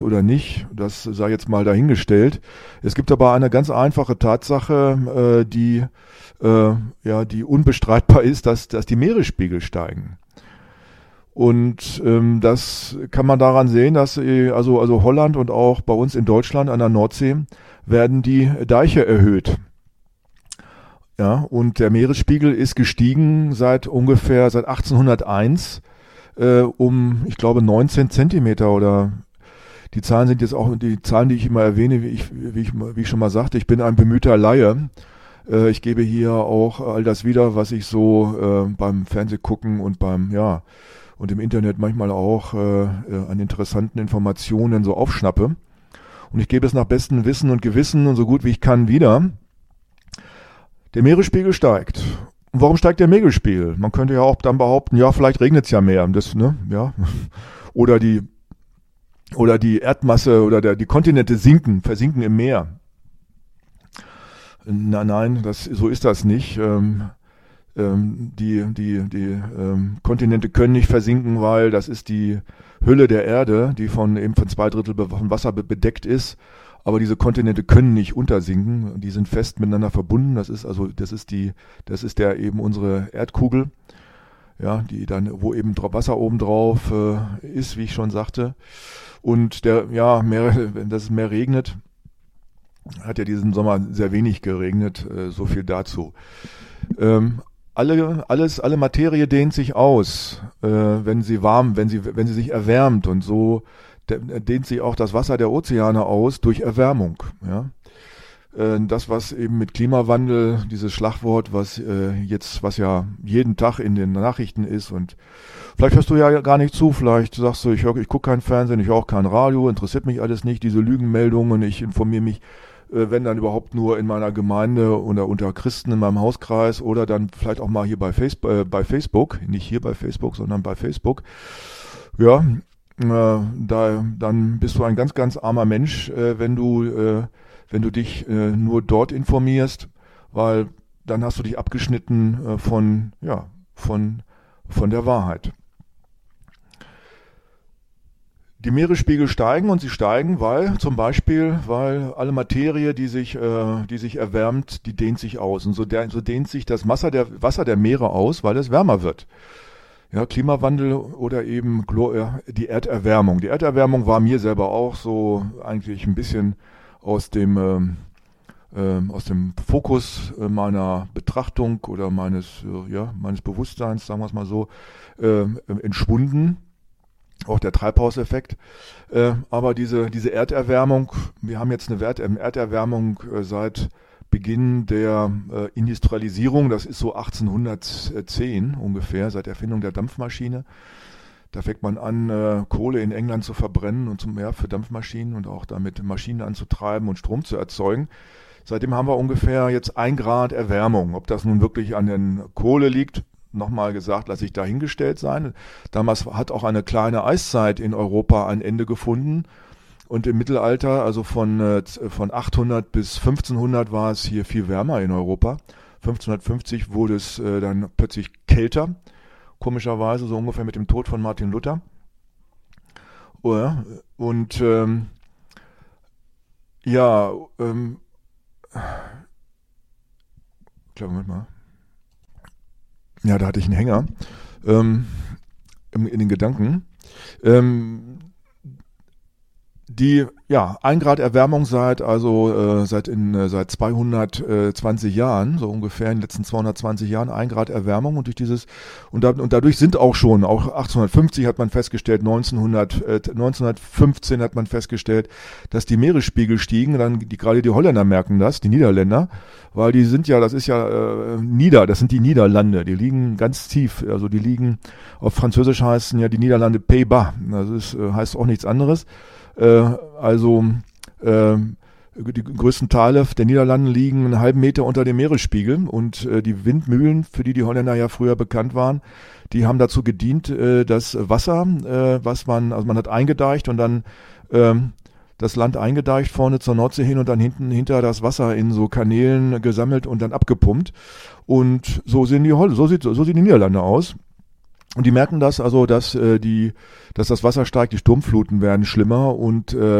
oder nicht, das sei jetzt mal dahingestellt. Es gibt aber eine ganz einfache Tatsache, die unbestreitbar ist, dass die Meeresspiegel steigen. Und das kann man daran sehen, dass also Holland und auch bei uns in Deutschland an der Nordsee werden die Deiche erhöht. Ja, und der Meeresspiegel ist gestiegen seit 1801 ich glaube 19 Zentimeter oder die Zahlen sind jetzt auch die Zahlen, die ich immer erwähne, wie ich schon mal sagte, ich bin ein bemühter Laie. Ich gebe hier auch all das wieder, was ich so beim Fernsehgucken und und im Internet manchmal auch an interessanten Informationen so aufschnappe. Und ich gebe es nach bestem Wissen und Gewissen und so gut wie ich kann wieder. Der Meeresspiegel steigt. Und warum steigt der Meeresspiegel? Man könnte ja auch dann behaupten, ja, vielleicht regnet es ja mehr. Oder die Erdmasse oder die Kontinente versinken im Meer. Nein, so ist das nicht. Die Kontinente können nicht versinken, weil das ist die Hülle der Erde, die von 2/3 von Wasser bedeckt ist. Aber diese Kontinente können nicht untersinken, die sind fest miteinander verbunden. Das ist unsere Erdkugel, ja, die dann, wo eben Wasser oben drauf ist, wie ich schon sagte. Und wenn das Meer regnet, hat ja diesen Sommer sehr wenig geregnet, so viel dazu. Alle Materie dehnt sich aus, wenn sie sich erwärmt, und so dehnt sich auch das Wasser der Ozeane aus durch Erwärmung. Ja? Das, was eben mit Klimawandel, dieses Schlagwort, was ja jeden Tag in den Nachrichten ist, und vielleicht hörst du ja gar nicht zu, vielleicht sagst du, ich gucke kein Fernsehen, ich höre auch kein Radio, interessiert mich alles nicht, diese Lügenmeldungen, ich informiere mich, wenn dann überhaupt nur in meiner Gemeinde oder unter Christen in meinem Hauskreis oder dann vielleicht auch mal hier bei Facebook, nicht hier bei Facebook, sondern bei Facebook. Ja, dann bist du ein ganz, ganz armer Mensch, wenn du dich nur dort informierst, weil dann hast du dich abgeschnitten von der Wahrheit. Die Meeresspiegel steigen, und sie steigen, weil alle Materie, die sich erwärmt, die dehnt sich aus. Und so dehnt sich das Wasser der Meere aus, weil es wärmer wird. Ja, Klimawandel oder eben die Erderwärmung. Die Erderwärmung war mir selber auch so eigentlich ein bisschen aus dem Fokus meiner Betrachtung oder meines Bewusstseins, sagen wir es mal so, entschwunden. Auch der Treibhauseffekt. Aber diese Erderwärmung, wir haben jetzt eine Erderwärmung seit Beginn der Industrialisierung, das ist so 1810 ungefähr, seit Erfindung der Dampfmaschine. Da fängt man an, Kohle in England zu verbrennen und für Dampfmaschinen und auch damit Maschinen anzutreiben und Strom zu erzeugen. Seitdem haben wir ungefähr jetzt 1 Grad Erwärmung. Ob das nun wirklich an der Kohle liegt, nochmal gesagt, lasse ich dahingestellt sein. Damals hat auch eine kleine Eiszeit in Europa ein Ende gefunden. Und im Mittelalter, also von 800 bis 1500 war es hier viel wärmer in Europa. 1550 wurde es dann plötzlich kälter. Komischerweise, so ungefähr mit dem Tod von Martin Luther. Und Moment mal. Ja, da hatte ich einen Hänger in den Gedanken. 1 Grad Erwärmung seit 220 Jahren, so ungefähr in den letzten 220 Jahren 1 Grad Erwärmung, und dadurch sind auch 1850 hat man festgestellt, 1915 hat man festgestellt, dass die Meeresspiegel stiegen. Gerade die Holländer merken das, die Niederländer, weil das sind die Niederlande, die liegen ganz tief, also die liegen, auf Französisch heißen ja die Niederlande Pays-Bas, das heißt auch nichts anderes. Die größten Teile der Niederlande liegen einen halben Meter unter dem Meeresspiegel, und die Windmühlen, für die Holländer ja früher bekannt waren, die haben dazu gedient, das Wasser, man hat eingedeicht und dann das Land eingedeicht vorne zur Nordsee hin und dann hinter das Wasser in so Kanälen gesammelt und dann abgepumpt. Und so sehen die Niederlande aus. Und die merken das, also dass das Wasser steigt, die Sturmfluten werden schlimmer, und